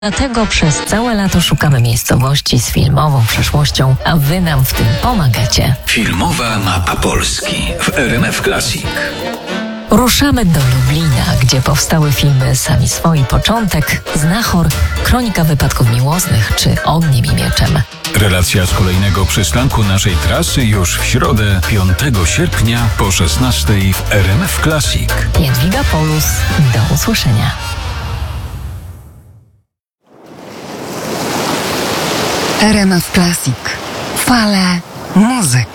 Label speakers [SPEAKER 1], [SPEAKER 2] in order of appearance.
[SPEAKER 1] Dlatego przez całe lato szukamy miejscowości z filmową przeszłością, a wy nam w tym pomagacie.
[SPEAKER 2] Filmowa mapa Polski w RMF Classic.
[SPEAKER 1] Ruszamy do Lublina, gdzie powstały filmy Sami swoi początek, Znachor, Kronika wypadków miłosnych czy Ogniem i mieczem.
[SPEAKER 2] Relacja z kolejnego przystanku naszej trasy już w środę 5 sierpnia po 16 w RMF Classic.
[SPEAKER 1] Jadwiga Polus, do usłyszenia.
[SPEAKER 3] RMF Classic. Fale muzyki.